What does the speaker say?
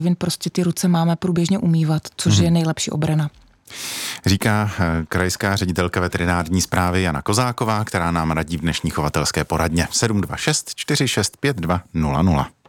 Prostě ty ruce máme průběžně umývat, což je nejlepší obrana. Říká krajská ředitelka veterinární správy Jana Kozáková, která nám radí v dnešní chovatelské poradně. 726 465 200.